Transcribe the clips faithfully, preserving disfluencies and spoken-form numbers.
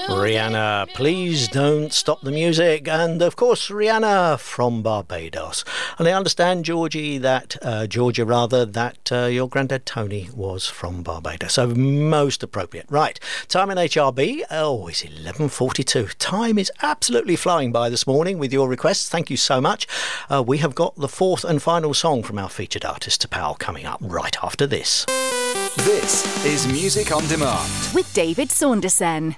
Rihanna, Please Don't Stop the Music, and of course Rihanna from Barbados. And I understand, Georgie, that uh, Georgia rather, that uh, your granddad Tony was from Barbados, so most appropriate. Right, time in H R B. Oh, it's eleven forty-two. Time is absolutely flying by this morning with your requests. Thank you so much. Uh, we have got the fourth and final song from our featured artist to Pal coming up right after this. This is Music on Demand with David Saunderson.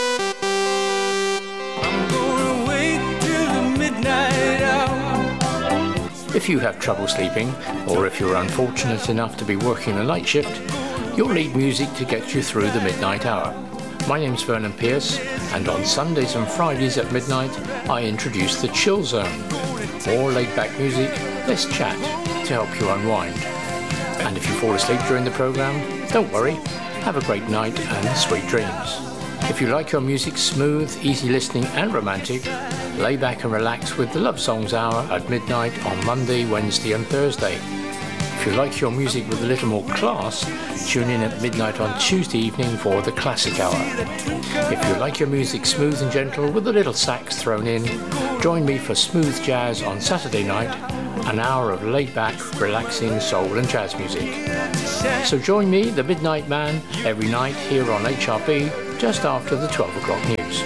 If you have trouble sleeping, or if you're unfortunate enough to be working the night shift, you'll need music to get you through the midnight hour. My name's Vernon Pierce, and on Sundays and Fridays at midnight, I introduce the Chill Zone. More laid-back music, less chat, to help you unwind. And if you fall asleep during the programme, don't worry, have a great night and sweet dreams. If you like your music smooth, easy listening and romantic, lay back and relax with the Love Songs Hour at midnight on Monday, Wednesday and Thursday. If you like your music with a little more class, tune in at midnight on Tuesday evening for the Classic Hour. If you like your music smooth and gentle with a little sax thrown in, join me for Smooth Jazz on Saturday night, an hour of laid-back, relaxing soul and jazz music. So join me, the Midnight Man, every night here on H R B, just after the twelve o'clock news.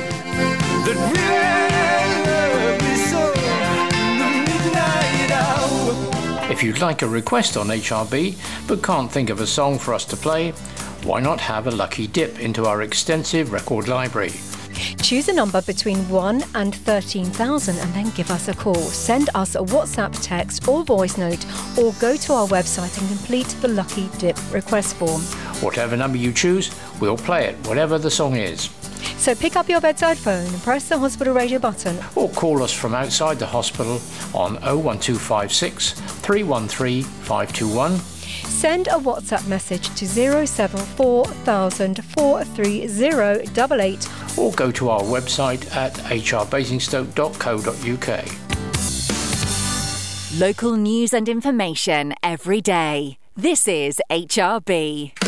If you'd like a request on H R B, but can't think of a song for us to play, why not have a lucky dip into our extensive record library? Choose a number between one and thirteen thousand and then give us a call. Send us a WhatsApp, text or voice note, or go to our website and complete the Lucky Dip request form. Whatever number you choose, we'll play it, whatever the song is. So pick up your bedside phone and press the hospital radio button. Or call us from outside the hospital on oh one two five six, three one three, five two one. Send a WhatsApp message to zero seven four thousand, four three zero eight eight. Or go to our website at h r basingstoke dot co dot u k. Local news and information every day. This is H R B.